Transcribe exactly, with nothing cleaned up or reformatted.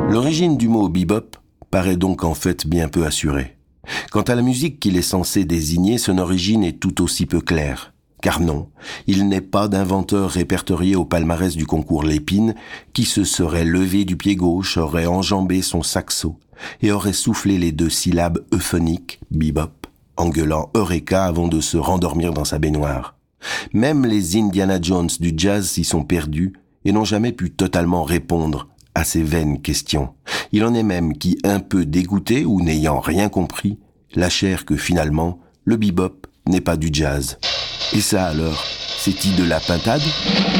L'origine du mot bebop paraît donc en fait bien peu assurée. Quant à la musique qu'il est censé désigner, son origine est tout aussi peu claire. Car non, il n'est pas d'inventeur répertorié au palmarès du concours Lépine qui se serait levé du pied gauche, aurait enjambé son saxo et aurait soufflé les deux syllabes euphoniques, bebop, en gueulant Eureka avant de se rendormir dans sa baignoire. Même les Indiana Jones du jazz s'y sont perdus et n'ont jamais pu totalement répondre à ces vaines questions. Il en est même qui, un peu dégoûtés ou n'ayant rien compris, lâchèrent que finalement, le bebop n'est pas du jazz. Et ça alors, c'est-il de la pintade ?